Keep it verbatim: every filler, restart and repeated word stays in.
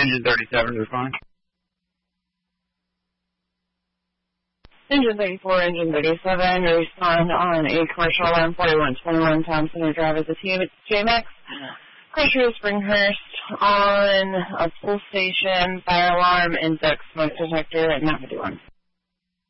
Engine thirty-seven, respond. Engine thirty-four, Engine thirty-seven, respond on a commercial alarm forty-one twenty-one Thompson, your drive is a J MAX. Crusher Springhurst on a full station, fire alarm, and duct smoke detector at nine fifty-one.